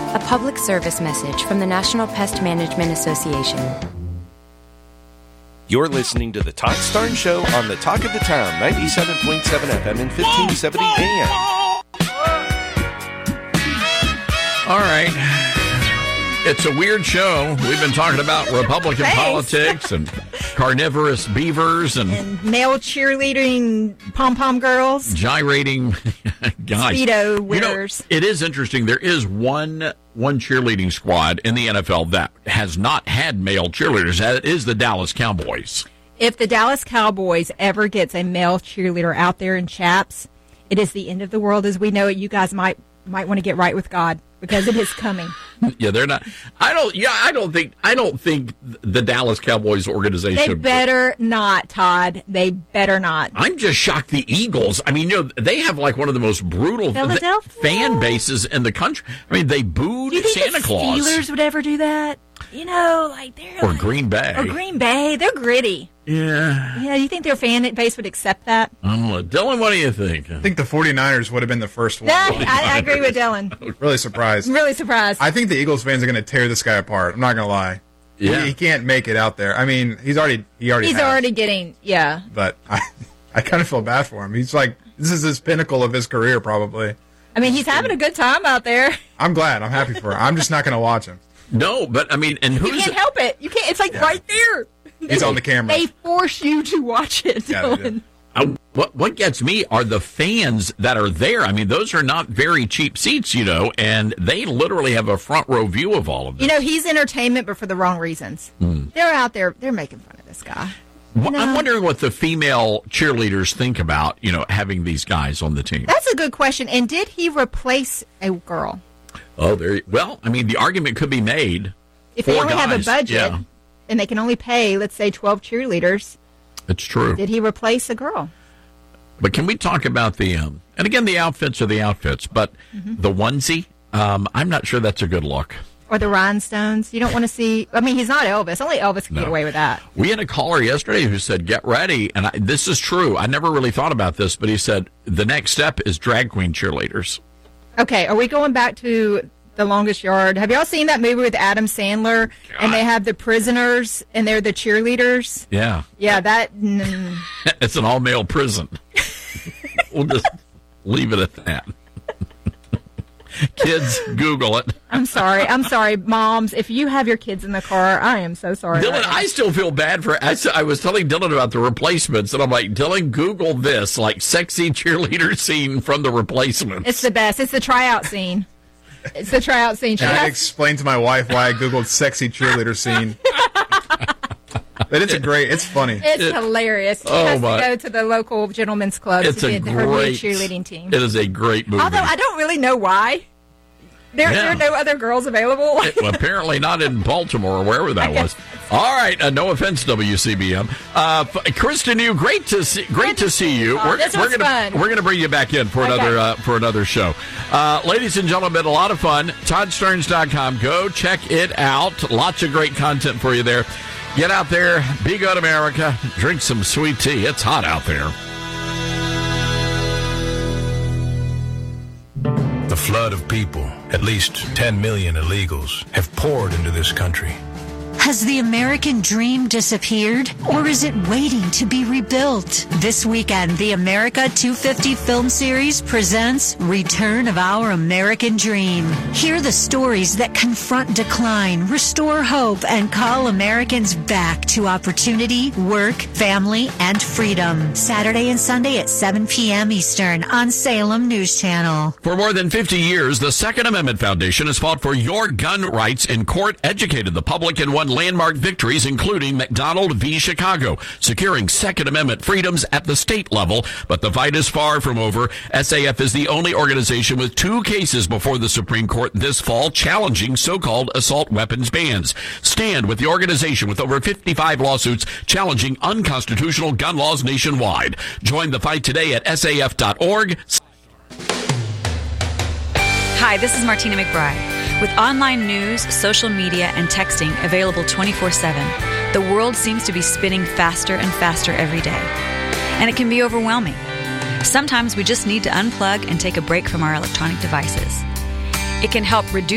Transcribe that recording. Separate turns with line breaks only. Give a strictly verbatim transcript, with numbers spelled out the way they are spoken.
A public service message from the National Pest Management Association.
You're listening to the Todd Starnes Show on the Talk of the Town, ninety-seven point seven F M and fifteen seventy A M.
All right. It's a weird show. We've been talking about Republican
Thanks.
politics and carnivorous beavers and,
and male cheerleading pom-pom girls.
Gyrating guys.
Speedo wearers.
You know, it is interesting. There is one one cheerleading squad in the N F L that has not had male cheerleaders. That is the Dallas Cowboys.
If the Dallas Cowboys ever gets a male cheerleader out there in chaps, it is the end of the world as we know it. You guys might might want to get right with God because it is coming.
Yeah, they're not. I don't. Yeah, I don't think. I don't think the Dallas Cowboys organization.
They better not, Todd. They better not.
I'm just shocked. The Eagles. I mean, you know, they have like one of the most brutal
Philadelphia?
fan bases in the country. I mean, they booed
Do you think
Santa
the
Claus.
Steelers would ever do that? You know, like they're
Or
like,
Green Bay.
Or Green Bay. They're gritty.
Yeah.
Yeah. You think their fan base would accept that?
I don't know. Dylan, what do you think?
I think the 49ers would have been the first one.
I, I agree with Dylan.
Really surprised.
I'm really surprised.
I think the Eagles fans are going to tear this guy apart. I'm not going to lie.
Yeah.
He, he can't make it out there. I mean, he's already he already
He's
has,
already getting, yeah.
But I, I kind of feel bad for him. He's like, this is his pinnacle of his career, probably.
I mean, he's having a good time out there.
I'm glad. I'm happy for him. I'm just not going to watch him.
No, but I mean, and who's
You can't help it. You can't. It's like
Yeah.
right there.
He's on the camera.
They force you to watch it,
Yeah, they
Dylan.
do.
Uh, what what gets me are the fans that are there. I mean, those are not very cheap seats, you know, and they literally have a front row view of all of this.
You know, he's entertainment, but for the wrong reasons.
Hmm.
They're out there. They're making fun of this guy.
Wh-
No.
I'm wondering what the female cheerleaders think about, you know, having these guys on the team.
That's a good question. And did he replace a girl?
Oh, there. Well, I mean, the argument could be made.
If they
Four
only have a
guys,
budget
yeah.
and they can only pay, let's say, twelve cheerleaders,
It's true.
did he replace a girl?
But can we talk about the, um, and again, the outfits are the outfits, but
Mm-hmm.
the onesie, um, I'm not sure that's a good look.
Or the rhinestones? You don't want to see. I mean, he's not Elvis. Only Elvis can
No.
get away with that.
We had a caller yesterday who said, get ready. And I, this is true. I never really thought about this, but he said the next step is drag queen cheerleaders.
Okay, are we going back to The Longest Yard? Have y'all seen that movie with Adam Sandler? And they have the prisoners and they're the cheerleaders?
Yeah.
Yeah, that. Mm,
It's an all male prison. We'll just leave it at that. Kids, Google it.
I'm sorry. I'm sorry, moms. If you have your kids in the car, I am so sorry.
Dylan,
right now.
I still feel bad for. I, s- I was telling Dylan about the replacements, and I'm like, Dylan, Google this, like sexy cheerleader scene from the replacements.
It's the best. It's the tryout scene. It's the tryout scene. She
And I
has-
explained to my wife why I Googled sexy cheerleader scene. But it's a great, it's funny.
It's
It-
hilarious. She
Oh,
has
my-
to go to the local gentleman's club
It's
to
a
get her new
great
cheerleading team.
It is a great movie.
Although I don't really know why. There,
Yeah.
there are no other girls available.
Well, apparently not in Baltimore or wherever that was. All right, uh, no offense, W C B M. Uh, f- Kristen, you great to see, great to see you.
Oh, this was
gonna
fun.
we're gonna bring you back in for
Okay.
another uh, for another show. Uh, ladies and gentlemen, a lot of fun. Todd Starnes dot com. Go check it out. Lots of great content for you there. Get out there, be good, America. Drink some sweet tea. It's hot out there.
The flood of people, at least ten million illegals, have poured into this country.
Has the American dream disappeared, or is it waiting to be rebuilt? This weekend, the America two fifty film series presents Return of Our American Dream. Hear the stories that confront decline, restore hope, and call Americans back to opportunity, work, family, and freedom. Saturday and Sunday at seven p.m. Eastern on Salem News Channel.
For more than fifty years, the Second Amendment Foundation has fought for your gun rights in court, educated the public, and won landmark victories, including McDonald v. Chicago, securing Second Amendment freedoms at the state level. But the fight is far from over. S A F is the only organization with two cases before the Supreme Court this fall challenging so-called assault weapons bans. Stand with the organization with over fifty-five lawsuits challenging unconstitutional gun laws nationwide. Join the fight today at S A F dot org.
Hi, this is Martina McBride. With online news, social media, and texting available twenty-four seven, the world seems to be spinning faster and faster every day. And it can be overwhelming. Sometimes we just need to unplug and take a break from our electronic devices. It can help reduce